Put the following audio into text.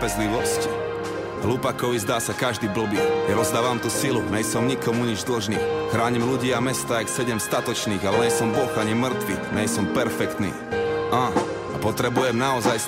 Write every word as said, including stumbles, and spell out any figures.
trpezlivosti. Hlúpakovi zdá sa každý blbý. Ja rozdávam tú silu, nejsom nikomu nič dlžný. Chránim ľudí a mesta jak sedem statočných, ale nejsom boh ani mŕtvy, nejsom perfektný. A, a potrebujem naozaj